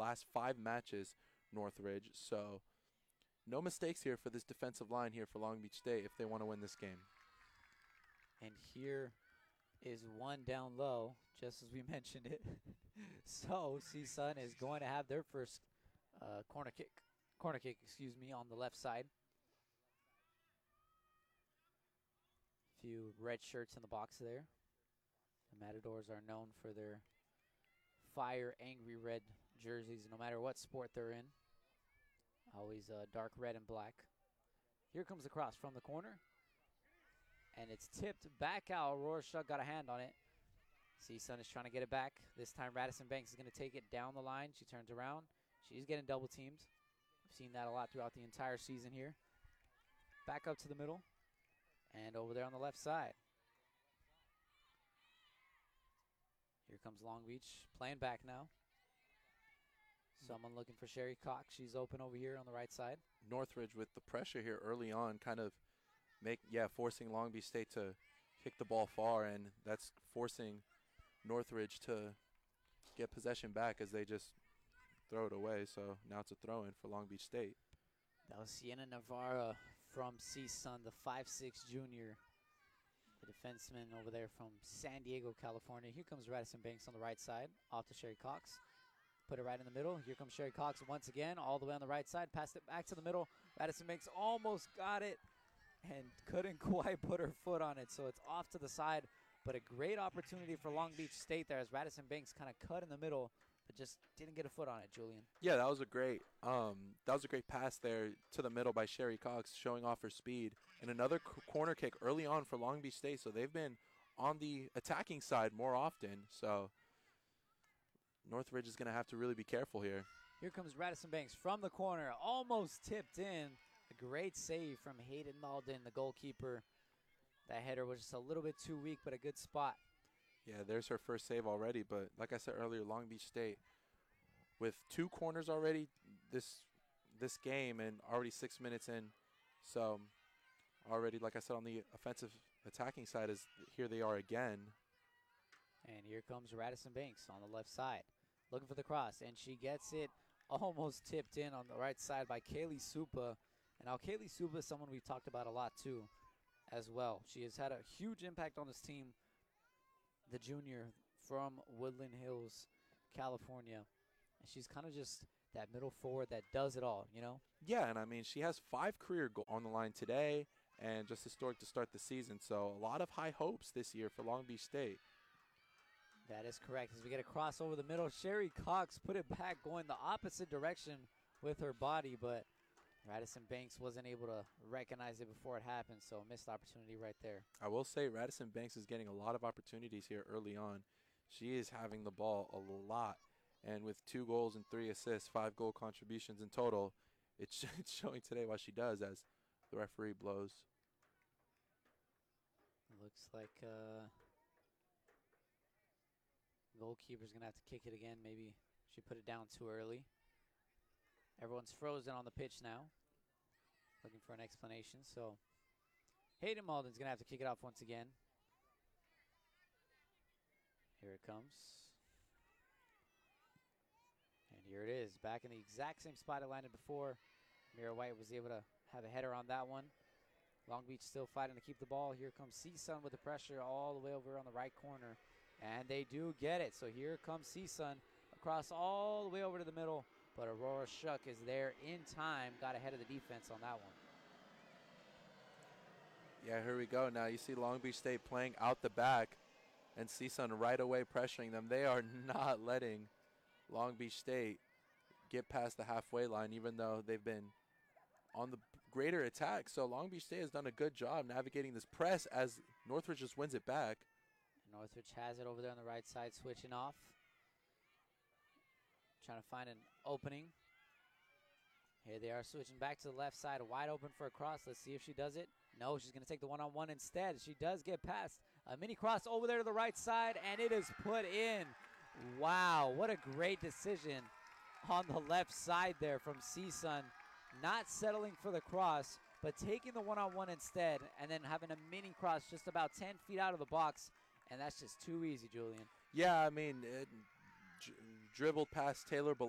last 5 matches, Northridge. So no mistakes here for this defensive line here for Long Beach State if they want to win this game. And here is one down low, just as we mentioned it. So CSUN is going to have their first corner kick, on the left side. A few red shirts in the box there. The Matadors are known for their fire, angry red jerseys, no matter what sport they're in. Always dark red and black. Here comes the cross from the corner. And it's tipped back out. Aurora Shuck got a hand on it. CSUN is trying to get it back. This time Radisson Banks is going to take it down the line. She turns around. She's getting double teamed. We've seen that a lot throughout the entire season here. Back up to the middle. And over there on the left side. Here comes Long Beach playing back now. Someone looking for Sherry Cox. She's open over here on the right side. Northridge with the pressure here early on kind of forcing Long Beach State to kick the ball far, and that's forcing Northridge to get possession back as they just throw it away. So now it's a throw-in for Long Beach State. That was Sienna Navarra from CSUN, the 5'6" junior, the defenseman over there from San Diego, California. Here comes Radisson Banks on the right side, off to Sherry Cox. Put it right in the middle. Here comes Sherry Cox once again, all the way on the right side. Passed it back to the middle. Radisson Banks almost got it and couldn't quite put her foot on it, so it's off to the side. But a great opportunity for Long Beach State there as Radisson Banks kind of cut in the middle, but just didn't get a foot on it, Julian. Yeah, that was a great pass there to the middle by Sherry Cox, showing off her speed. And another corner kick early on for Long Beach State, so they've been on the attacking side more often. So Northridge is going to have to really be careful here. Here comes Radisson Banks from the corner, almost tipped in. A great save from Hayden Malden, the goalkeeper. That header was just a little bit too weak, but a good spot. Yeah, there's her first save already. But like I said earlier, Long Beach State with 2 corners already this game and already 6 minutes in. So already, like I said, on the offensive attacking side, is here they are again. And here comes Radisson Banks on the left side, looking for the cross. And she gets it almost tipped in on the right side by Kaylee Supa. And now Kaylee Supa is someone we've talked about a lot too as well. She has had a huge impact on this team, the junior from Woodland Hills, California. And she's kind of just that middle forward that does it all, you know? Yeah, and I mean, she has 5 career goals on the line today and just historic to start the season. So a lot of high hopes this year for Long Beach State. That is correct. As we get a cross over the middle, Sherry Cox put it back going the opposite direction with her body, but Radisson Banks wasn't able to recognize it before it happened, so missed opportunity right there. I will say Radisson Banks is getting a lot of opportunities here early on. She is having the ball a lot, and with 2 goals and 3 assists, 5 goal contributions in total, it's showing today what she does as the referee blows. Looks like goalkeeper's going to have to kick it again. Maybe she put it down too early. Everyone's frozen on the pitch now, looking for an explanation. So Hayden Malden's going to have to kick it off once again. Here it comes. And here it is, back in the exact same spot it landed before. Mira White was able to have a header on that one. Long Beach still fighting to keep the ball. Here comes CSUN with the pressure all the way over on the right corner. And they do get it. So here comes CSUN across all the way over to the middle. But Aurora Shuck is there in time. Got ahead of the defense on that one. Yeah, here we go. Now you see Long Beach State playing out the back and CSUN right away pressuring them. They are not letting Long Beach State get past the halfway line, even though they've been on the greater attack. So Long Beach State has done a good job navigating this press as Northridge just wins it back. Northridge has it over there on the right side, switching off. Trying to find an opening. Here they are switching back to the left side, wide open for a cross. Let's see if she does it. No, she's going to take the one-on-one instead. She does get past a mini cross over there to the right side, and it is put in. Wow, what a great decision on the left side there from CSUN. Not settling for the cross, but taking the one-on-one instead, and then having a mini cross just about 10 feet out of the box, and that's just too easy, Julian. Yeah, I mean, it dribbled past Taylor